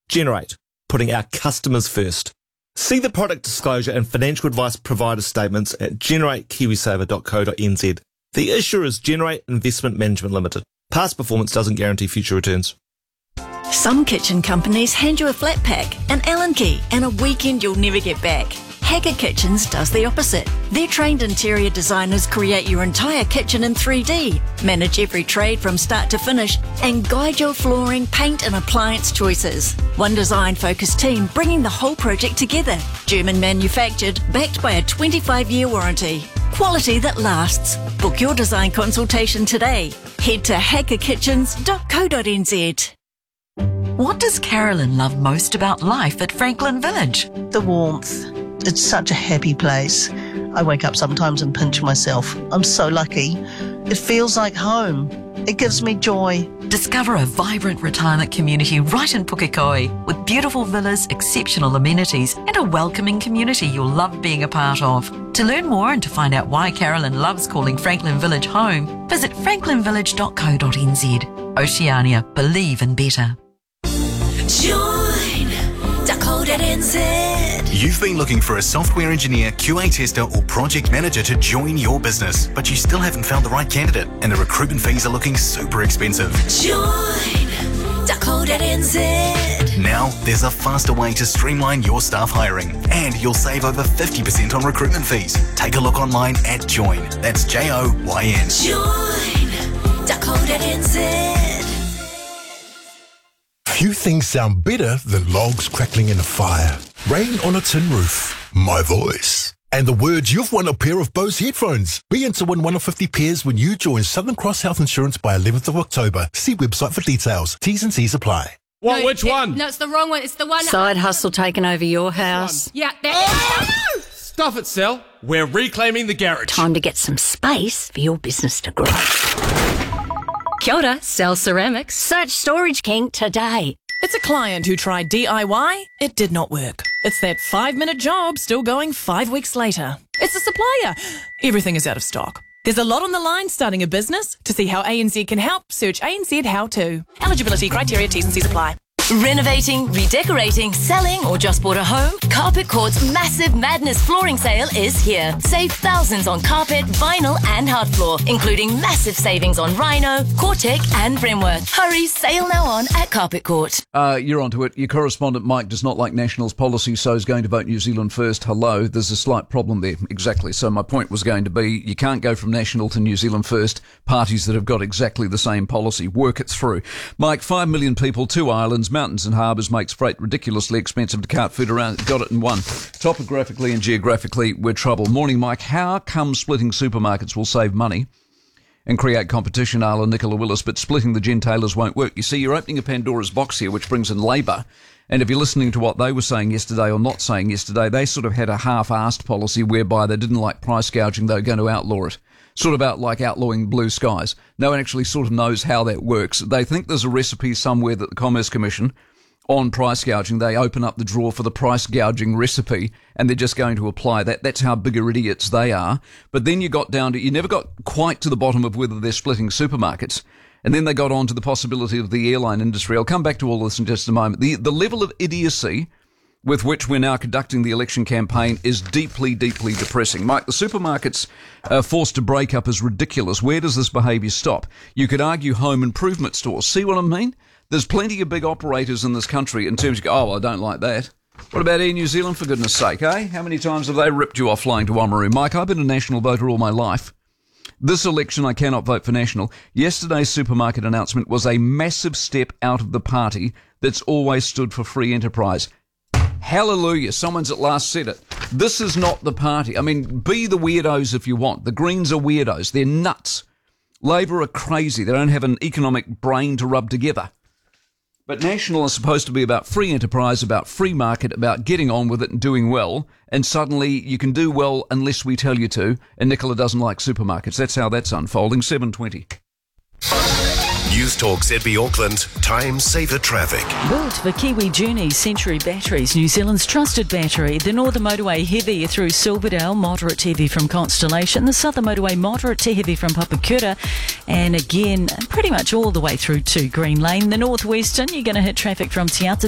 Generate, putting our customers first. See the product disclosure and financial advice provider statements at generatekiwisaver.co.nz. The issuer is Generate Investment Management Limited. Past performance doesn't guarantee future returns. Some kitchen companies hand you a flat pack, an Allen key, and a weekend you'll never get back. Hacker Kitchens does the opposite. Their trained interior designers create your entire kitchen in 3D, manage every trade from start to finish, and guide your flooring, paint and appliance choices. One design-focused team bringing the whole project together. German manufactured, backed by a 25-year warranty. Quality that lasts. Book your design consultation today. Head to hackerkitchens.co.nz. What does Carolyn love most about life at Franklin Village? The warmth. It's such a happy place. I wake up sometimes and pinch myself. I'm so lucky. It feels like home. It gives me joy. Discover a vibrant retirement community right in Pukekohe with beautiful villas, exceptional amenities and a welcoming community you'll love being a part of. To learn more and to find out why Carolyn loves calling Franklin Village home, visit franklinvillage.co.nz. Oceania, believe in better. Join.co.nz. You've been looking for a software engineer, QA tester or project manager to join your business, but you still haven't found the right candidate and the recruitment fees are looking super expensive. Join.co.nz. Now there's a faster way to streamline your staff hiring and you'll save over 50% on recruitment fees. Take a look online at Join. That's Joyn. Join.co.nz. Few things sound better than logs crackling in a fire, rain on a tin roof, my voice, and the words you've won a pair of Bose headphones. Be in to win one of 50 pairs when you join Southern Cross Health Insurance by 11th of October. See website for details. T's and C's apply. What? Which one? No, it's the wrong one. It's the one. Side hustle taking over your house. Yeah, that. Stuff it, Sal. We're reclaiming the garage. Time to get some space for your business to grow. Kia ora, Sal Ceramics. Search Storage King today. It's a client who tried DIY. It did not work. It's that 5-minute job still going 5 weeks later. It's a supplier. Everything is out of stock. There's a lot on the line starting a business. To see how ANZ can help, search ANZ How To. Eligibility criteria, T's and C's apply. Renovating, redecorating, selling, or just bought a home? Carpet Court's Massive Madness flooring sale is here. Save thousands on carpet, vinyl, and hard floor, including massive savings on Rhino, Cortec, and Bremworth. Hurry, sale now on at Carpet Court. You're onto it. Your correspondent Mike does not like Nationals policy, so is going to vote New Zealand first. Hello. There's a slight problem there. Exactly. So my point was going to be, you can't go from National to New Zealand first. Parties that have got exactly the same policy. Work it through. Mike, 5 million people, 2 islands, mountains and harbours makes freight ridiculously expensive to cart food around. Got it in one. Topographically and geographically, we're trouble. Morning, Mike. How come splitting supermarkets will save money and create competition, a la Nicola Willis, but splitting the gentailers won't work? You see, you're opening a Pandora's box here, which brings in Labour. And if you're listening to what they were saying yesterday or not saying yesterday, they sort of had a half-assed policy whereby they didn't like price gouging, they were going to outlaw it. Sort of like outlawing blue skies. No one actually sort of knows how that works. They think there's a recipe somewhere that the Commerce Commission on price gouging, they open up the drawer for the price gouging recipe and they're just going to apply that. That's how bigger idiots they are. But then you never got quite to the bottom of whether they're splitting supermarkets. And then they got on to the possibility of the airline industry. I'll come back to all this in just a moment. The level of idiocy with which we're now conducting the election campaign is deeply, deeply depressing. Mike, the supermarkets forced to break up is ridiculous. Where does this behaviour stop? You could argue home improvement stores. See what I mean? There's plenty of big operators in this country in terms of, I don't like that. What about Air New Zealand, for goodness sake, eh? How many times have they ripped you off flying to Oamaru? Mike, I've been a National voter all my life. This election, I cannot vote for National. Yesterday's supermarket announcement was a massive step out of the party that's always stood for free enterprise. Hallelujah, someone's at last said it. This is not the party. I mean, be the weirdos if you want. The Greens are weirdos. They're nuts. Labour are crazy. They don't have an economic brain to rub together. But National is supposed to be about free enterprise, about free market, about getting on with it and doing well. And suddenly you can do well unless we tell you to. And Nicola doesn't like supermarkets. That's how that's unfolding. 7:20. News Talk ZB Auckland, time saver traffic. Built for Kiwi Journey Century Batteries, New Zealand's trusted battery. The Northern Motorway heavy through Silverdale, moderate to heavy from Constellation. The Southern Motorway moderate to heavy from Papakura. And again, pretty much all the way through to Green Lane. The Northwestern, you're going to hit traffic from Te Ata